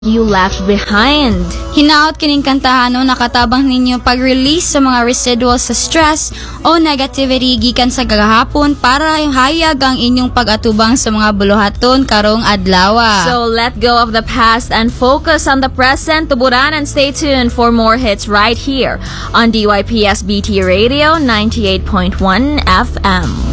you left behind. Hinaot kining kantahan no nakatabang ninyo pag-release sa mga residuals sa stress o negativity gikan sa kagahapon para hayag ang inyong pag-atubang sa mga buluhaton karong adlaw. So let go of the past and focus on the present. Tuburan and stay tuned for more hits right here on DYPS BT Radio 98.1 FM.